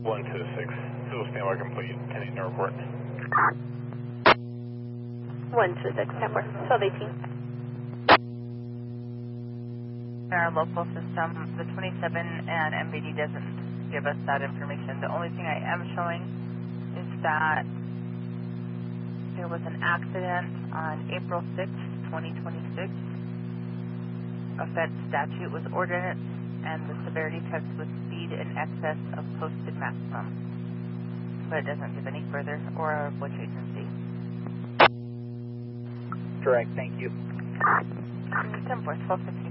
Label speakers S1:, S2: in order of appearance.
S1: 1 to the 6. Still standby complete. 10 to report.
S2: 1 to 6, 10 more. 1218.
S3: Our local system, the 27 and MBD doesn't give us that information. The only thing I am showing is that there was an accident on April 6th, 2026. A Fed statute was ordinance, and the severity text was speed in excess of posted maximum. But it doesn't give any further or which agency.
S4: Correct, thank you.
S3: 10-4, 1215.